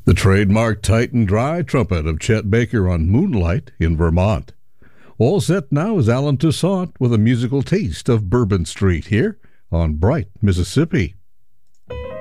The trademark tight and dry trumpet of Chet Baker on Moonlight in Vermont. All set now is Alan Toussaint with a musical taste of Bourbon Street here on Bright, Mississippi.